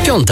9:05.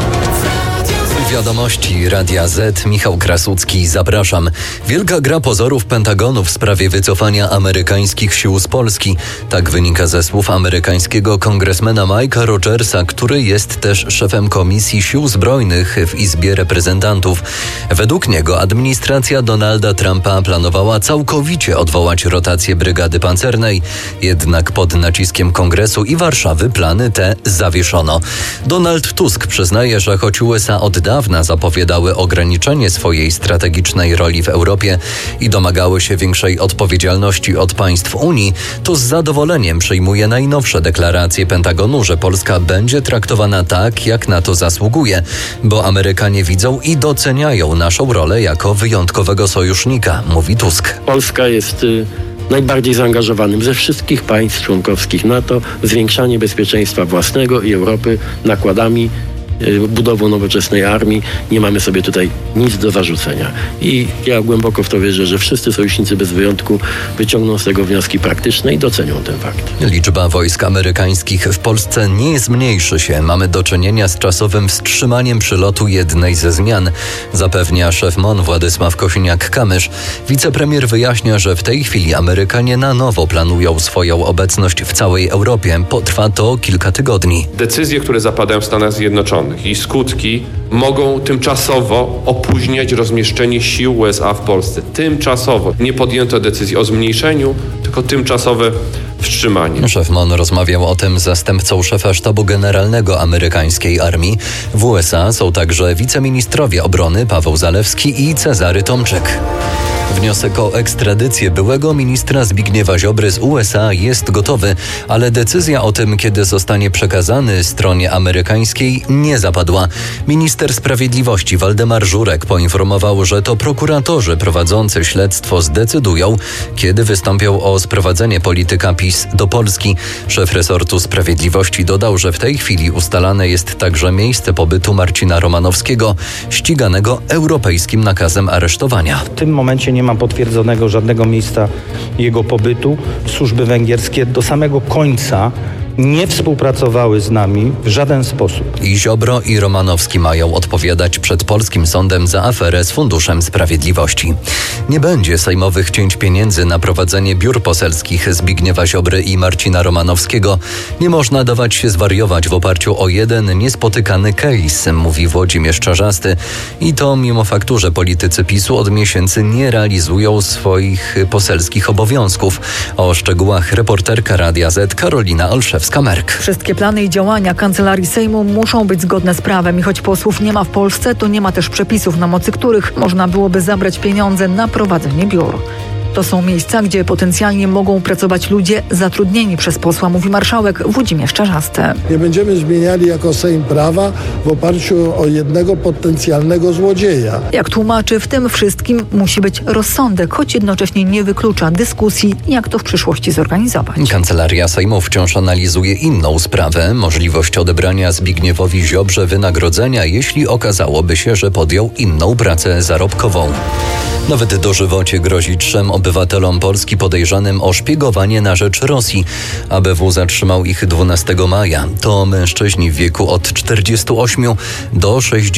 Wiadomości Radia Z. Michał Krasucki, zapraszam. Wielka gra pozorów Pentagonu w sprawie wycofania amerykańskich sił z Polski. Tak wynika ze słów amerykańskiego kongresmena Mike'a Rogersa, który jest też szefem Komisji Sił Zbrojnych w Izbie Reprezentantów. Według niego administracja Donalda Trumpa planowała całkowicie odwołać rotację brygady pancernej. Jednak pod naciskiem Kongresu i Warszawy plany te zawieszono. Donald Tusk przyznaje, że choć USA od dawna zapowiadały ograniczenie swojej strategicznej roli w Europie i domagały się większej odpowiedzialności od państw Unii, to z zadowoleniem przyjmuje najnowsze deklaracje Pentagonu, że Polska będzie traktowana tak, jak na to zasługuje, bo Amerykanie widzą i doceniają naszą rolę jako wyjątkowego sojusznika, mówi Tusk. Polska jest najbardziej zaangażowanym ze wszystkich państw członkowskich NATO w zwiększanie bezpieczeństwa własnego i Europy nakładami, budową nowoczesnej armii. Nie mamy sobie tutaj nic do zarzucenia. I ja głęboko w to wierzę, że wszyscy sojusznicy bez wyjątku wyciągną z tego wnioski praktyczne i docenią ten fakt. Liczba wojsk amerykańskich w Polsce nie zmniejszy się. Mamy do czynienia z czasowym wstrzymaniem przylotu jednej ze zmian, zapewnia szef MON Władysław Kosiniak-Kamysz. Wicepremier wyjaśnia, że w tej chwili Amerykanie na nowo planują swoją obecność w całej Europie. Potrwa to kilka tygodni. Decyzje, które zapadają w Stanach Zjednoczonych i skutki mogą tymczasowo opóźniać rozmieszczenie sił USA w Polsce. Tymczasowo. Nie podjęto decyzji o zmniejszeniu, tylko tymczasowe wstrzymanie. Szef MON rozmawiał o tym z zastępcą szefa sztabu generalnego amerykańskiej armii. W USA są także wiceministrowie obrony Paweł Zalewski i Cezary Tomczyk. Wniosek o ekstradycję byłego ministra Zbigniewa Ziobry z USA jest gotowy, ale decyzja o tym, kiedy zostanie przekazany stronie amerykańskiej, nie zapadła. Minister Sprawiedliwości Waldemar Żurek poinformował, że to prokuratorzy prowadzący śledztwo zdecydują, kiedy wystąpią o sprowadzenie polityka PiS do Polski. Szef resortu Sprawiedliwości dodał, że w tej chwili ustalane jest także miejsce pobytu Marcina Romanowskiego, ściganego europejskim nakazem aresztowania. W tym momencie nie ma potwierdzonego żadnego miejsca jego pobytu. Służby węgierskie do samego końca nie współpracowały z nami w żaden sposób. I Ziobro i Romanowski mają odpowiadać przed polskim sądem za aferę z Funduszem Sprawiedliwości. Nie będzie sejmowych cięć pieniędzy na prowadzenie biur poselskich Zbigniewa Ziobry i Marcina Romanowskiego. Nie można dawać się zwariować w oparciu o jeden niespotykany case, mówi Włodzimierz Czarzasty. I to mimo faktu, że politycy PiS-u od miesięcy nie realizują swoich poselskich obowiązków. O szczegółach reporterka Radia Z Karolina Olszewska. Wszystkie plany i działania Kancelarii Sejmu muszą być zgodne z prawem i choć posłów nie ma w Polsce, to nie ma też przepisów, na mocy których można byłoby zabrać pieniądze na prowadzenie biur. To są miejsca, gdzie potencjalnie mogą pracować ludzie zatrudnieni przez posła, mówi marszałek Włodzimierz Czarzasty. Nie będziemy zmieniali jako Sejm prawa w oparciu o jednego potencjalnego złodzieja. Jak tłumaczy, w tym wszystkim musi być rozsądek, choć jednocześnie nie wyklucza dyskusji, jak to w przyszłości zorganizować. Kancelaria Sejmu wciąż analizuje inną sprawę, możliwość odebrania Zbigniewowi Ziobrze wynagrodzenia, jeśli okazałoby się, że podjął inną pracę zarobkową. Nawet dożywocie grozi 3 obywatelom Polski podejrzanym o szpiegowanie na rzecz Rosji. ABW zatrzymał ich 12 maja. To mężczyźni w wieku od 48 do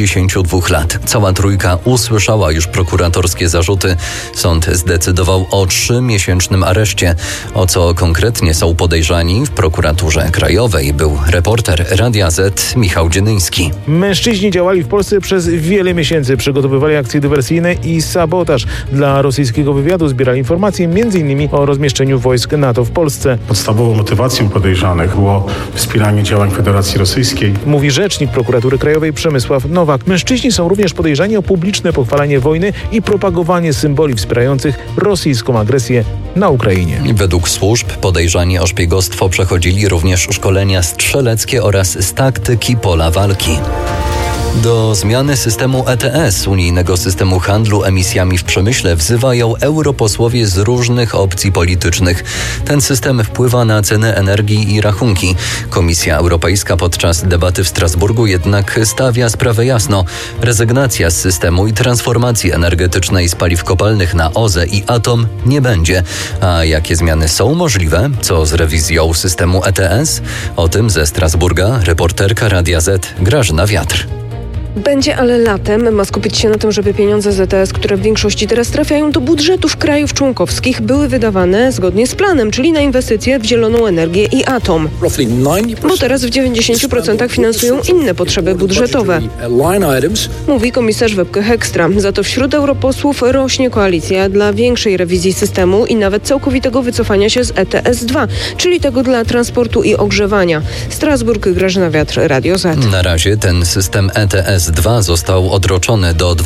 62 lat. Cała trójka usłyszała już prokuratorskie zarzuty. Sąd zdecydował o 3-miesięcznym areszcie. O co konkretnie są podejrzani w prokuraturze krajowej, był reporter Radia Z Michał Dzienyński. Mężczyźni działali w Polsce przez wiele miesięcy. Przygotowywali akcje dywersyjne i sabotaż. Dla rosyjskiego wywiadu zbierali informacje m.in. o rozmieszczeniu wojsk NATO w Polsce. Podstawową motywacją podejrzanych było wspieranie działań Federacji Rosyjskiej. Mówi rzecznik prokuratury krajowej Przemysław Nowak. Mężczyźni są również podejrzani o publiczne pochwalanie wojny i propagowanie symboli wspierających rosyjską agresję na Ukrainie. Według służb podejrzani o szpiegostwo przechodzili również szkolenia strzeleckie oraz z taktyki pola walki. Do zmiany systemu ETS, unijnego systemu handlu emisjami w przemyśle, wzywają europosłowie z różnych opcji politycznych. Ten system wpływa na ceny energii i rachunki. Komisja Europejska podczas debaty w Strasburgu jednak stawia sprawę jasno. Rezygnacja z systemu i transformacji energetycznej z paliw kopalnych na OZE i atom nie będzie. A jakie zmiany są możliwe? Co z rewizją systemu ETS? O tym ze Strasburga reporterka Radia Z Grażyna Wiatr. Będzie, ale latem ma skupić się na tym, żeby pieniądze z ETS, które w większości teraz trafiają do budżetów krajów członkowskich, były wydawane zgodnie z planem, czyli na inwestycje w zieloną energię i atom. Bo teraz w 90% finansują inne potrzeby budżetowe, mówi komisarz Webke Hekstra. Za to wśród europosłów rośnie koalicja dla większej rewizji systemu i nawet całkowitego wycofania się z ETS-2, czyli tego dla transportu i ogrzewania. Strasburg, Grażyna Wiatr, Radio Z. Na razie ten system ETS-2 został odroczony do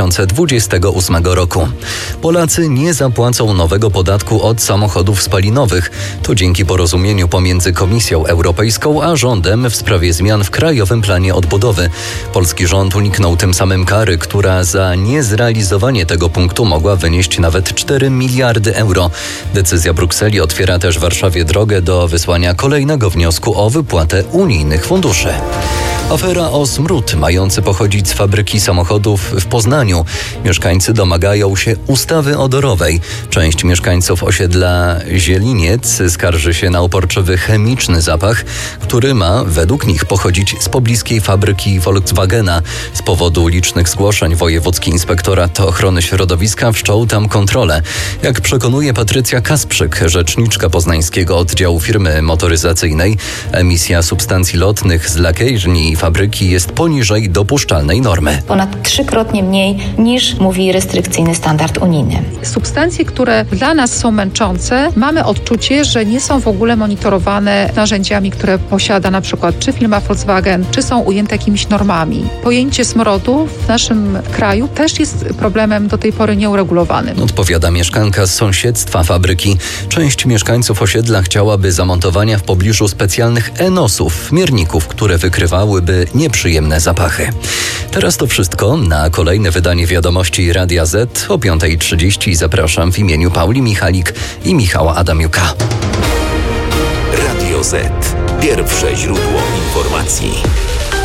2028 roku. Polacy nie zapłacą nowego podatku od samochodów spalinowych. To dzięki porozumieniu pomiędzy Komisją Europejską a rządem w sprawie zmian w Krajowym Planie Odbudowy. Polski rząd uniknął tym samym kary, która za niezrealizowanie tego punktu mogła wynieść nawet 4 miliardy euro. Decyzja Brukseli otwiera też Warszawie drogę do wysłania kolejnego wniosku o wypłatę unijnych funduszy. Afera o smród mający pochodzić z fabryki samochodów w Poznaniu. Mieszkańcy domagają się ustawy odorowej. Część mieszkańców osiedla Zieliniec skarży się na uporczywy chemiczny zapach, który ma według nich pochodzić z pobliskiej fabryki Volkswagena. Z powodu licznych zgłoszeń Wojewódzki Inspektorat Ochrony Środowiska wszczął tam kontrolę. Jak przekonuje Patrycja Kasprzyk, rzeczniczka poznańskiego oddziału firmy motoryzacyjnej, emisja substancji lotnych z lakierni fabryki jest poniżej dopuszczalnej normy. Ponad 3-krotnie mniej niż mówi restrykcyjny standard unijny. Substancje, które dla nas są męczące, mamy odczucie, że nie są w ogóle monitorowane narzędziami, które posiada na przykład czy firma Volkswagen, czy są ujęte jakimiś normami. Pojęcie smrodu w naszym kraju też jest problemem do tej pory nieuregulowanym. Odpowiada mieszkanka z sąsiedztwa fabryki. Część mieszkańców osiedla chciałaby zamontowania w pobliżu specjalnych enosów, mierników, które wykrywałyby nieprzyjemne zapachy. Teraz to wszystko. Na kolejne wydanie Wiadomości Radia Z o 5:30 zapraszam w imieniu Pauli Michalik i Michała Adamiuka. Radio Z. Pierwsze źródło informacji.